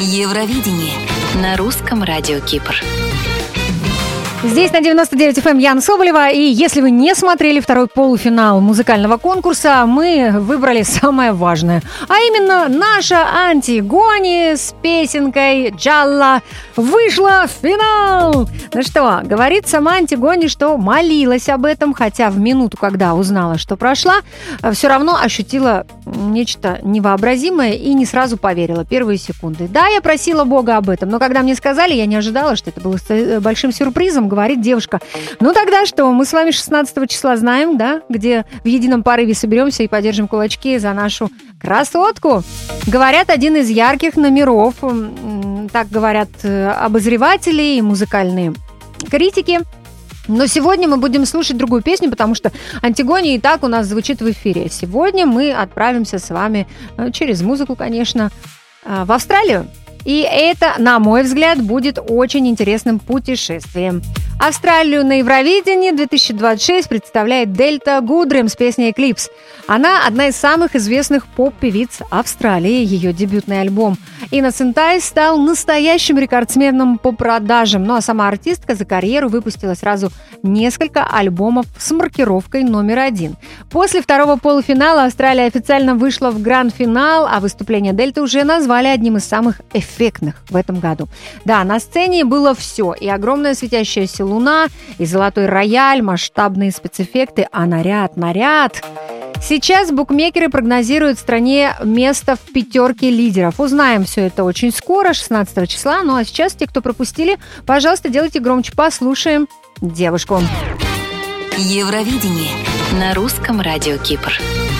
Евровидение на русском радио Кипр. Здесь на 99 FM Яна Соболева, и если вы не смотрели второй полуфинал музыкального конкурса, мы выбрали самое важное, а именно наша Антигони с песенкой «Джалла» вышла в финал. Ну что, говорит сама Антигони, что молилась об этом, хотя в минуту, когда узнала, что прошла, все равно ощутила нечто невообразимое и не сразу поверила первые секунды. Да, я просила Бога об этом, но когда мне сказали, я не ожидала, что это было большим сюрпризом, говорит девушка. Ну тогда что, мы с вами 16 числа знаем, да, где в едином порыве соберемся и подержим кулачки за нашу красотку. Говорят, один из ярких номеров, так говорят обозреватели и музыкальные критики. Но сегодня мы будем слушать другую песню, потому что Антигони и так у нас звучит в эфире. Сегодня мы отправимся с вами через музыку, конечно, в Австралию. И это, на мой взгляд, будет очень интересным путешествием. Австралию на Евровидении 2026 представляет Дельта Гудрэм с песней «Эклипс». Она одна из самых известных поп-певиц Австралии. Ее дебютный альбом «Innocent Eyes» стал настоящим рекордсменом по продажам. Ну а сама артистка за карьеру выпустила сразу несколько альбомов с маркировкой номер 1. После второго полуфинала Австралия официально вышла в гранд-финал, а выступление Дельты уже назвали одним из самых эффектных в этом году. Да, на сцене было все. И огромная светящаяся луна, и золотой рояль, масштабные спецэффекты, а наряд. Сейчас букмекеры прогнозируют стране место в 5 лидеров. Узнаем все это очень скоро, 16 числа. Ну а сейчас те, кто пропустили, пожалуйста, делайте громче, послушаем девушку. Евровидение на русском радио Кипр.